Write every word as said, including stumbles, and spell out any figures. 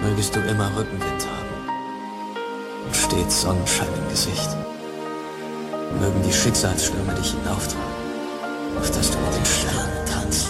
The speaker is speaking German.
Mögest du immer Rückenwind haben und stets Sonnenschein im Gesicht. Mögen die Schicksalsstürme dich hinauftragen, auf dass du mit den Sternen tanzt.